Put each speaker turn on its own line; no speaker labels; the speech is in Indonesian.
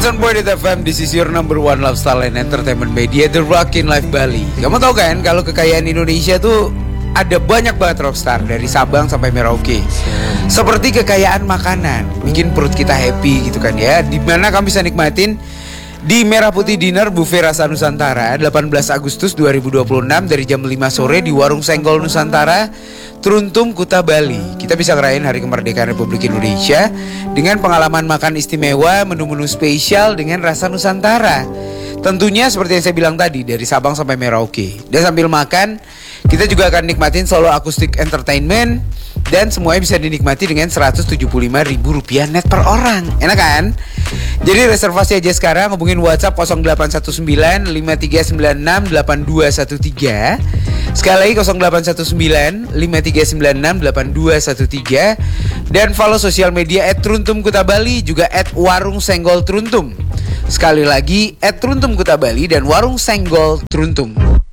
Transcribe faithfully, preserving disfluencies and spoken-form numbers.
sembilan koma delapan F M, this is your number one lifestyle and entertainment media, The Rockin' Life Bali. Kamu tahu kan kalau kekayaan Indonesia tuh ada banyak banget rockstar dari Sabang sampai Merauke. Seperti kekayaan makanan, bikin perut kita happy gitu kan ya. Dimana kamu bisa nikmatin di Merah Putih Dinner Buffet Rasa Nusantara delapan belas Agustus dua ribu dua puluh enam dari jam lima sore di Warung Senggol Nusantara, Truntum, Kuta, Bali. Kita bisa ngerayain Hari Kemerdekaan Republik Indonesia dengan pengalaman makan istimewa, menu-menu spesial dengan rasa Nusantara. Tentunya seperti yang saya bilang tadi, dari Sabang sampai Merauke. Dan sambil makan, kita juga akan nikmatin solo acoustic entertainment. Dan semuanya bisa dinikmati dengan seratus tujuh puluh lima ribu rupiah net per orang. Enak kan? Jadi reservasi aja sekarang, hubungin WhatsApp nol delapan satu sembilan lima tiga sembilan enam delapan dua satu tiga. Sekali lagi nol delapan satu sembilan lima tiga sembilan enam delapan dua satu tiga. Dan follow sosial media at Truntum Kuta Bali, juga at Warung Senggol Truntum. Sekali lagi at Truntum Kuta Bali dan Warung Senggol Truntum.